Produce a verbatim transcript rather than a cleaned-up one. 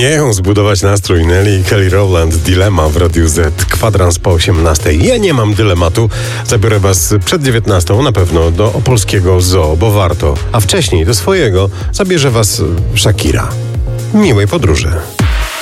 Umieją zbudować nastrój. Nelly i Kelly Rowland, Dilema w Radiu Z, kwadrans po osiemnastej. Ja nie mam dylematu. Zabiorę was przed dziewiętnastą na pewno do opolskiego zoo, bo warto. A wcześniej do swojego zabierze was Shakira. Miłej podróży.